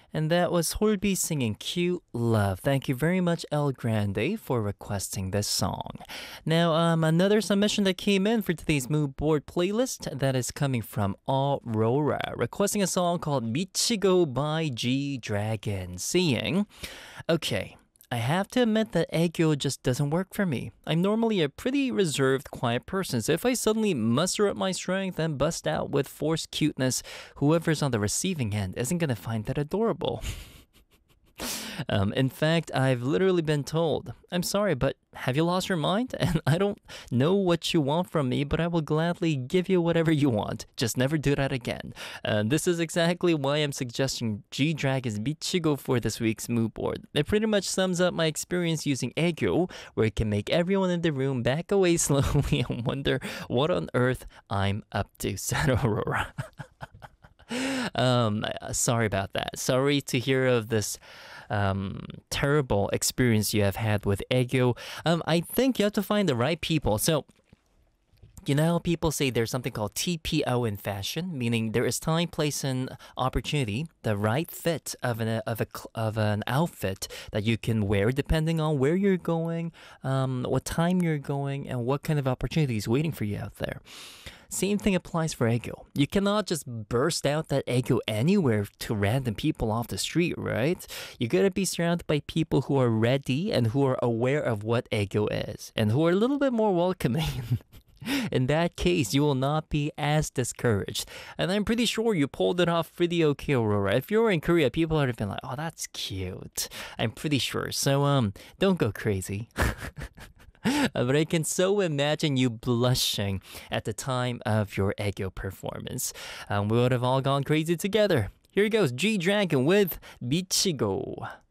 And that was Holby singing Cute Love. Thank you very much, El Grande, for requesting this song. Now, another submission that came in for today's mood board playlist that is coming from Aurora, requesting a song called Michigo by G-Dragon, saying, okay, I have to admit that aegyo just doesn't work for me. I'm normally a pretty reserved, quiet person, so if I suddenly muster up my strength and bust out with forced cuteness, whoever's on the receiving end isn't gonna find that adorable. In fact, I've literally been told, I'm sorry, but have you lost your mind? And I don't know what you want from me, but I will gladly give you whatever you want. Just never do that again. This is exactly why I'm suggesting G-Dragon's Michigo for this week's mood board. It pretty much sums up my experience using aegyo, where it can make everyone in the room back away slowly and wonder what on earth I'm up to, said Aurora. Sorry about that. Sorry to hear of this terrible experience you have had with aegyo. I think you have to find the right people. So, you know how people say there's something called TPO in fashion, meaning there is time, place, and opportunity, the right fit of an outfit that you can wear depending on where you're going, what time you're going, and what kind of opportunities waiting for you out there. Same thing applies for aegyo. You cannot just burst out that aegyo anywhere to random people off the street, right? You gotta be surrounded by people who are ready and who are aware of what aegyo is, and who are a little bit more welcoming. In that case, you will not be as discouraged. And I'm pretty sure you pulled it off pretty okay, Aurora. If you were in Korea, people would have been like, oh, that's cute. I'm pretty sure. So, don't go crazy. But I can so imagine you blushing at the time of your aegyo performance. We would have all gone crazy together. Here goes G-Dragon with Michigo.